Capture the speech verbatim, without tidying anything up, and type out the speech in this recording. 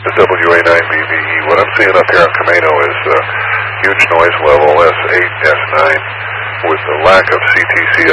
the W A nine B V E. What I'm seeing up here on Camino is uh, huge noise level, S eight, S nine, with a lack of C T C